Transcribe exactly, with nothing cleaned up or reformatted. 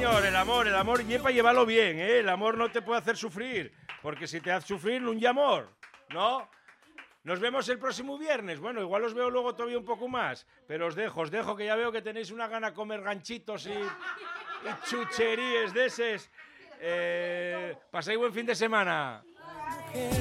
señor, el amor, el amor y para llevarlo bien, ¿eh? El amor no te puede hacer sufrir, porque si te hace sufrir, no un amor, ¿no? Nos vemos el próximo viernes. Bueno, igual os veo luego todavía un poco más, pero os dejo, os dejo, que ya veo que tenéis una gana de comer ganchitos y, y chucheríes de eses. Eh, paséis buen fin de semana.